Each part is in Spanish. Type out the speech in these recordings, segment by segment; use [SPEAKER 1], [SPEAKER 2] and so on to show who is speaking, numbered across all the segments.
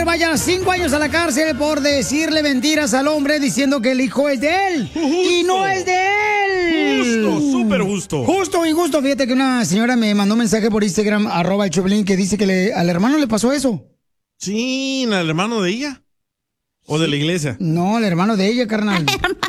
[SPEAKER 1] vaya 5 años a la cárcel por decirle mentiras al hombre diciendo que el hijo es de él. Justo. Y no es de él.
[SPEAKER 2] Justo, súper justo.
[SPEAKER 1] Justo y justo. Fíjate que una señora me mandó un mensaje por Instagram, @el Choplin, que dice que al hermano le pasó eso.
[SPEAKER 2] Sí, ¿al hermano de ella? ¿O de la iglesia?
[SPEAKER 1] No, al hermano de ella, carnal.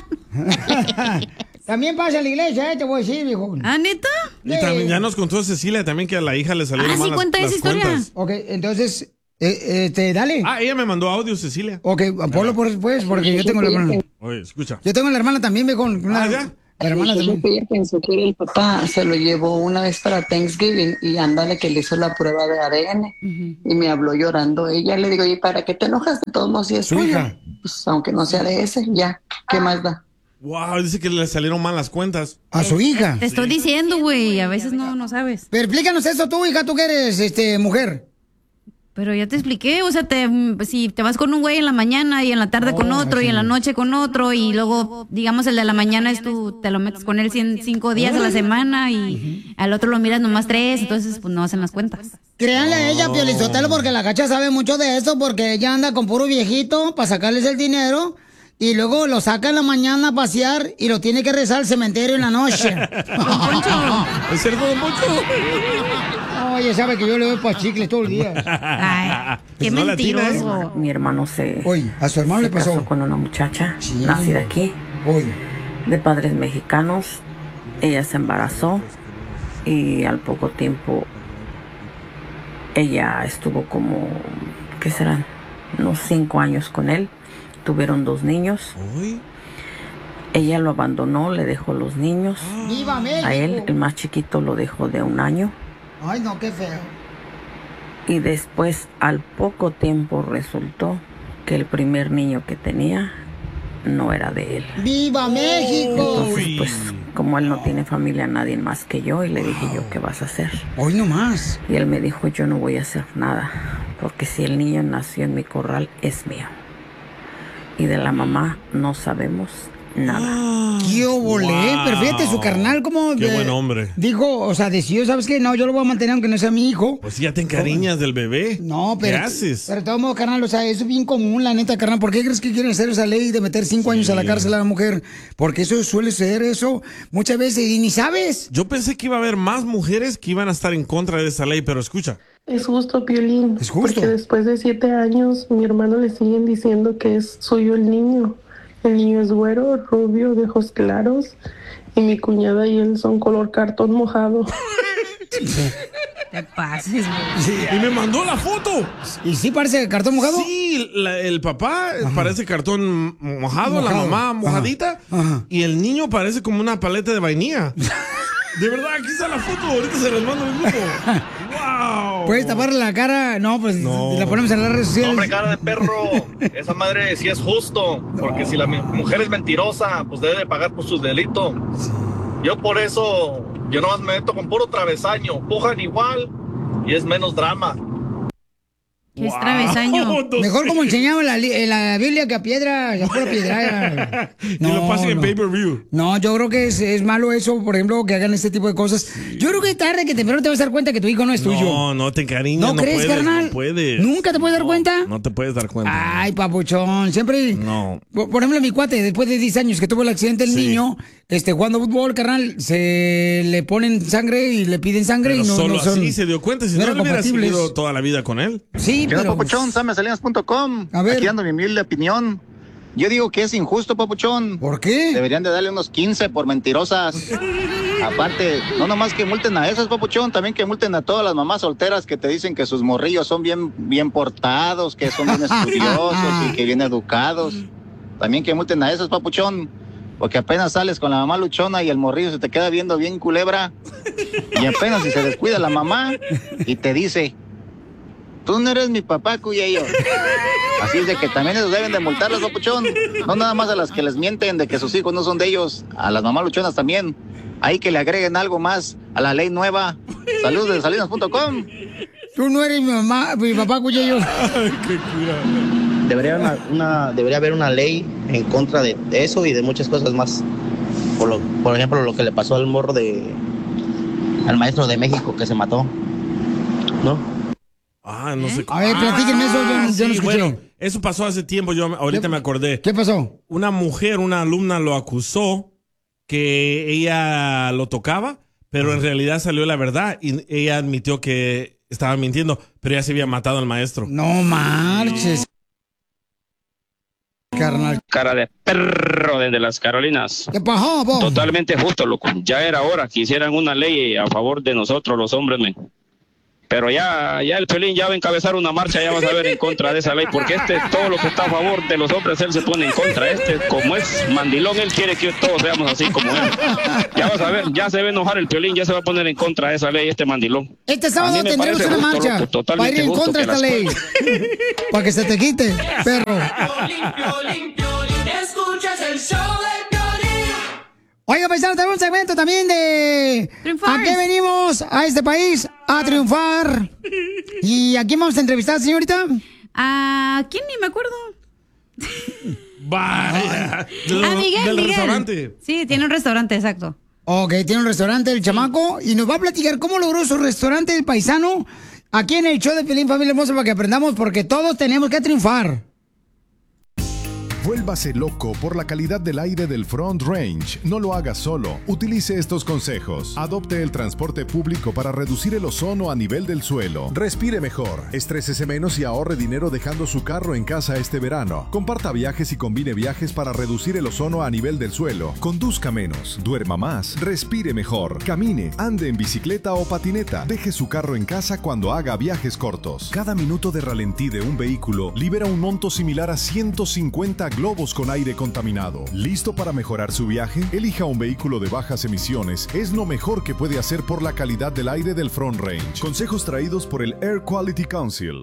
[SPEAKER 1] También pasa a la iglesia, te voy a decir, viejo.
[SPEAKER 3] ¿Ah, neta?
[SPEAKER 2] Y también ya nos contó Cecilia también que a la hija le salieron mal
[SPEAKER 3] cuenta esa
[SPEAKER 2] las
[SPEAKER 3] historia.
[SPEAKER 2] cuentas.
[SPEAKER 1] Ok, entonces, dale.
[SPEAKER 2] Ella me mandó audio, Cecilia.
[SPEAKER 1] Ok, ponlo por después, porque yo tengo la hermana.
[SPEAKER 2] Oye, escucha.
[SPEAKER 1] Yo tengo la hermana también, viejo.
[SPEAKER 2] ¿Ya?
[SPEAKER 1] La hermana también.
[SPEAKER 4] Ella pensó que el papá se lo llevó una vez para Thanksgiving y ándale que le hizo la prueba de ADN y me habló llorando. Ella le digo, ¿y para qué te enojas? De todos modos, si es
[SPEAKER 1] Su
[SPEAKER 4] tuyo.
[SPEAKER 1] hija.
[SPEAKER 4] Pues aunque no sea de ese, ya, ¿qué más da?
[SPEAKER 2] Wow, dice que le salieron mal las cuentas.
[SPEAKER 1] A su hija.
[SPEAKER 3] Te estoy diciendo, güey, a veces no sabes.
[SPEAKER 1] Pero explícanos eso tú, hija, tú que eres mujer.
[SPEAKER 3] Pero ya te expliqué, o sea, si te vas con un güey en la mañana y en la tarde con otro y en la noche con otro y luego, digamos, el de la mañana es te lo metes con él 5 días a la semana y al otro lo miras nomás 3, entonces pues no hacen las cuentas.
[SPEAKER 1] Créanle a ella, Piolizotelo, porque la Cacha sabe mucho de eso, porque ella anda con puro viejito para sacarles el dinero y luego lo saca en la mañana a pasear y lo tiene que rezar al cementerio en la noche.
[SPEAKER 2] ¿Es cierto, don Poncho?
[SPEAKER 1] Oye, sabe que yo le doy pa' chicles todo el día.
[SPEAKER 3] Ay, qué
[SPEAKER 2] No
[SPEAKER 3] mentiroso.
[SPEAKER 4] Mi hermano se
[SPEAKER 1] Oye, a su hermano le pasó.
[SPEAKER 4] casó con una muchacha nacida aquí,
[SPEAKER 1] Oye.
[SPEAKER 4] de padres mexicanos. Ella se embarazó y al poco tiempo ella estuvo como, ¿qué serán? Unos 5 años con él. Tuvieron 2 niños.
[SPEAKER 2] Uy.
[SPEAKER 4] Ella lo abandonó, le dejó los niños.
[SPEAKER 1] ¡Viva México!
[SPEAKER 4] A él, el más chiquito, lo dejó de 1 año.
[SPEAKER 1] Ay, no, qué feo.
[SPEAKER 4] Y después, al poco tiempo, resultó que el primer niño que tenía no era de él.
[SPEAKER 1] ¡Viva México!
[SPEAKER 4] Entonces, pues, como él no tiene familia, nadie más que yo, y le dije yo, ¿qué vas a hacer?
[SPEAKER 1] Hoy nomás.
[SPEAKER 4] Y él me dijo, yo no voy a hacer nada, porque si el niño nació en mi corral, es mío. Y de la mamá no sabemos nada.
[SPEAKER 1] ¡Qué óvole!
[SPEAKER 2] Wow.
[SPEAKER 1] Pero fíjate, su carnal como...
[SPEAKER 2] Qué buen hombre.
[SPEAKER 1] Dijo, o sea, decidió, ¿sabes qué? No, yo lo voy a mantener aunque no sea mi hijo.
[SPEAKER 2] Pues ya te encariñas del bebé.
[SPEAKER 1] No, pero...
[SPEAKER 2] ¿Qué haces?
[SPEAKER 1] Pero de todo modo, carnal, o sea, eso es bien común, la neta, carnal. ¿Por qué crees que quieren hacer esa ley de meter 5 años a la cárcel a la mujer? Porque eso suele ser eso muchas veces y ni sabes.
[SPEAKER 2] Yo pensé que iba a haber más mujeres que iban a estar en contra de esa ley, pero escucha.
[SPEAKER 5] Es justo, Piolín.
[SPEAKER 1] Es justo.
[SPEAKER 5] Porque después de 7 años, mi hermano le siguen diciendo que es suyo el niño. El niño es güero, rubio, de ojos claros. Y mi cuñada y él son color cartón mojado.
[SPEAKER 3] Te pases, güey.
[SPEAKER 2] Y me mandó la foto.
[SPEAKER 1] ¿Y sí parece cartón mojado?
[SPEAKER 2] Sí, el papá parece cartón mojado, la mamá mojadita.
[SPEAKER 1] Ajá.
[SPEAKER 2] Y el niño parece como una paleta de vainilla. De verdad, aquí está la foto. Ahorita se las mando al grupo. ¡Wow!
[SPEAKER 1] ¿Puedes taparle la cara? No, pues la ponemos en las redes sociales.
[SPEAKER 6] Hombre, cara de perro, esa madre sí es justo, porque si la mujer es mentirosa, pues debe de pagar por su delito. Yo por eso, yo nomás me meto con puro travesaño, pujan igual y es menos drama.
[SPEAKER 3] ¿Qué es travesaño?
[SPEAKER 1] Mejor como enseñaba en la Biblia que a piedra, a pura piedra.
[SPEAKER 2] Que lo pasen en pay-per-view.
[SPEAKER 1] No, yo creo que es malo eso, por ejemplo, que hagan este tipo de cosas. Yo creo que tarde que temprano te vas a dar cuenta que tu hijo no es tuyo.
[SPEAKER 2] No, no te encariñas.
[SPEAKER 1] ¿No crees,
[SPEAKER 2] puedes,
[SPEAKER 1] carnal?
[SPEAKER 2] No puedes.
[SPEAKER 1] ¿Nunca te puedes dar cuenta?
[SPEAKER 2] No te puedes dar cuenta.
[SPEAKER 1] Ay, papuchón, siempre...
[SPEAKER 2] No.
[SPEAKER 1] Por ejemplo, mi cuate, después de 10 años que tuvo el accidente el niño, jugando fútbol, carnal, se le ponen sangre y le piden sangre.
[SPEAKER 2] Pero
[SPEAKER 1] y no,
[SPEAKER 2] solo
[SPEAKER 1] no son,
[SPEAKER 2] así se dio cuenta. Si no,
[SPEAKER 1] eran
[SPEAKER 2] le hubiera
[SPEAKER 1] compatibles.
[SPEAKER 2] seguido toda la vida con él.
[SPEAKER 1] Sí,
[SPEAKER 7] ¿Qué onda,
[SPEAKER 1] pero...
[SPEAKER 7] papuchón? Samesalinas.com.
[SPEAKER 1] A ver.
[SPEAKER 7] Aquí dando mi humilde opinión. Yo digo que es injusto, papuchón.
[SPEAKER 1] ¿Por qué?
[SPEAKER 7] Deberían de darle unos 15 por mentirosas. Aparte, no nomás que multen a esas, papuchón, también que multen a todas las mamás solteras que te dicen que sus morrillos son bien portados, que son bien estudiosos y que bien educados. También que multen a esas, papuchón. Porque apenas sales con la mamá luchona y el morrillo se te queda viendo bien culebra. Y apenas si se descuida la mamá y te dice... Tú no eres mi papá, cuyello. Así es de que también ellos deben de multarlos, papuchón. No nada más a las que les mienten de que sus hijos no son de ellos. A las mamás luchonas también. Ahí que le agreguen algo más a la ley nueva. Saludos de salinas.com.
[SPEAKER 1] Tú no eres mi papá, cuyello.
[SPEAKER 8] Debería haber una ley en contra de eso y de muchas cosas más. Por ejemplo, lo que le pasó al al maestro de México que se mató, ¿no?
[SPEAKER 2] No sé.
[SPEAKER 1] A ver, platíquenme eso, yo no escuché.
[SPEAKER 2] Bueno, eso pasó hace tiempo, ahorita me acordé.
[SPEAKER 1] ¿Qué pasó?
[SPEAKER 2] Una mujer, una alumna lo acusó que ella lo tocaba, pero en realidad salió la verdad y ella admitió que estaba mintiendo, pero ella se había matado al maestro.
[SPEAKER 1] No marches. Carnal.
[SPEAKER 9] Cara de perro desde las Carolinas.
[SPEAKER 1] ¿Qué pasó, vos?
[SPEAKER 9] Totalmente justo, loco. Ya era hora que hicieran una ley a favor de nosotros, los hombres, men. Pero ya el Piolín ya va a encabezar una marcha, ya vas a ver en contra de esa ley, porque todo lo que está a favor de los hombres, él se pone en contra. Como es mandilón, él quiere que todos seamos así como él. Ya vas a ver, ya se va a enojar el Piolín, ya se va a poner en contra de esa ley, mandilón.
[SPEAKER 1] Este sábado tendremos una marcha para ir en contra de esta ley. Para que se te quite, perro.
[SPEAKER 10] Escuchas el show de Piolín.
[SPEAKER 1] Oiga, paisano, tenemos un segmento también de...
[SPEAKER 3] Triunfar.
[SPEAKER 1] ¿A qué venimos a este país? A triunfar. ¿Y a quién vamos a entrevistar, señorita?
[SPEAKER 3] ¿A quién? Ni me acuerdo.
[SPEAKER 2] Vaya.
[SPEAKER 3] Miguel,
[SPEAKER 2] del
[SPEAKER 3] Miguel.
[SPEAKER 2] restaurante.
[SPEAKER 3] Sí, tiene un restaurante, exacto.
[SPEAKER 1] Ok, tiene un restaurante el chamaco y nos va a platicar cómo logró su restaurante el paisano aquí en el show de Piolín, familia hermosa, para que aprendamos, porque todos tenemos que triunfar.
[SPEAKER 11] Vuélvase loco por la calidad del aire del Front Range. No lo haga solo. Utilice estos consejos. Adopte el transporte público para reducir el ozono a nivel del suelo. Respire mejor. Estrésese menos y ahorre dinero dejando su carro en casa este verano. Comparta viajes y combine viajes para reducir el ozono a nivel del suelo. Conduzca menos. Duerma más. Respire mejor. Camine. Ande en bicicleta o patineta. Deje su carro en casa cuando haga viajes cortos. Cada minuto de ralentí de un vehículo libera un monto similar a 150 globos con aire contaminado. ¿Listo para mejorar su viaje? Elija un vehículo de bajas emisiones. Es lo mejor que puede hacer por la calidad del aire del Front Range. Consejos traídos por el Air Quality Council.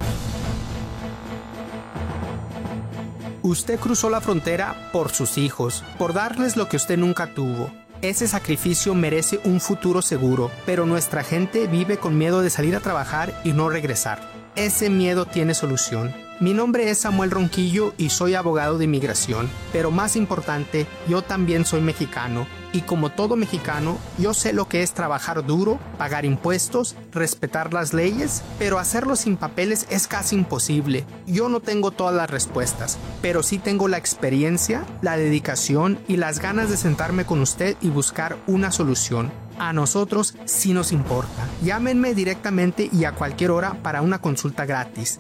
[SPEAKER 12] Usted cruzó la frontera por sus hijos, por darles lo que usted nunca tuvo. Ese sacrificio merece un futuro seguro, pero nuestra gente vive con miedo de salir a trabajar y no regresar. Ese miedo tiene solución. Mi nombre es Samuel Ronquillo y soy abogado de inmigración, pero más importante, yo también soy mexicano. Y como todo mexicano, yo sé lo que es trabajar duro, pagar impuestos, respetar las leyes, pero hacerlo sin papeles es casi imposible. Yo no tengo todas las respuestas, pero sí tengo la experiencia, la dedicación y las ganas de sentarme con usted y buscar una solución. A nosotros sí nos importa. Llámenme directamente y a cualquier hora para una consulta gratis.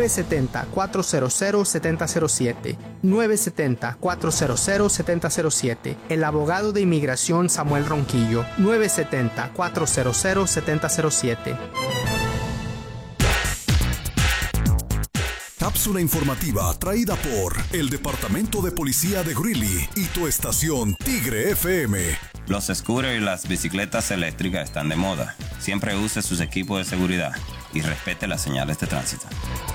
[SPEAKER 12] 970-400-7007. 970-400-7007. El abogado de inmigración Samuel Ronquillo. 970-400-7007.
[SPEAKER 13] Cápsula informativa traída por el Departamento de Policía de Greeley y tu estación Tigre FM.
[SPEAKER 14] Los scooters y las bicicletas eléctricas están de moda. Siempre use sus equipos de seguridad y respete las señales de tránsito.